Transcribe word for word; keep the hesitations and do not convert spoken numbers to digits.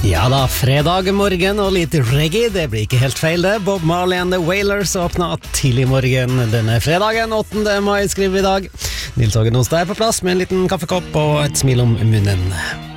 Ja da, fredag morgen og litt reggae, det blir ikke helt feil det. Bob Marley and the Wailers åpnet tidlig morgen denne fredagen, åttende mai skriver vi i dag. Nils Åge Nostad er på plass med en liten kaffekopp og et smil om munnen.